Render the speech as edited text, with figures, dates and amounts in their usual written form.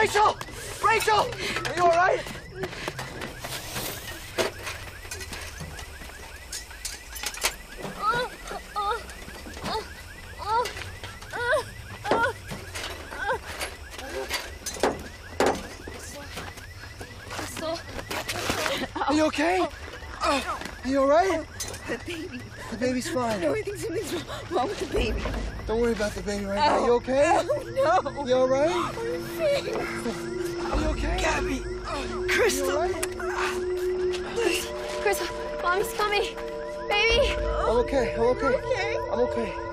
Rachel! Rachel! Are you all right? Are you okay? Are you all right? The baby. The baby's fine. No, I think something's wrong with the baby. Don't worry about the baby right now. Are you okay? Oh, no. You all right? I'm Are you okay? Gabby. Crystal. You all right? Crystal, Mom's coming. Baby. I'm okay. I'm okay. Okay. I'm okay.